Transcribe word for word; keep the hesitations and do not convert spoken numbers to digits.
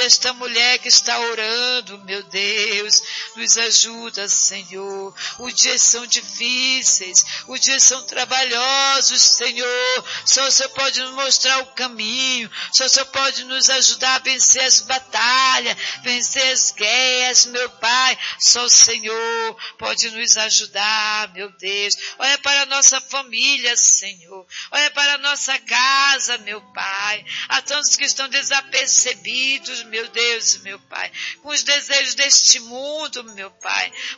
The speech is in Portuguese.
esta mulher que está orando, meu Deus, nos ajuda, Senhor. Os dias são difíceis, os dias são trabalhosos, Senhor. Só o Senhor pode nos mostrar o caminho, só o Senhor pode nos ajudar a vencer as batalhas, vencer as guerras, meu Pai. Só o Senhor pode nos ajudar, meu Deus. Olha para a nossa família, Senhor. Olha para a nossa casa, meu Pai. Há tantos que estão desapercebidos, meu Deus, meu Pai, com os desejos deste mundo, meu Pai.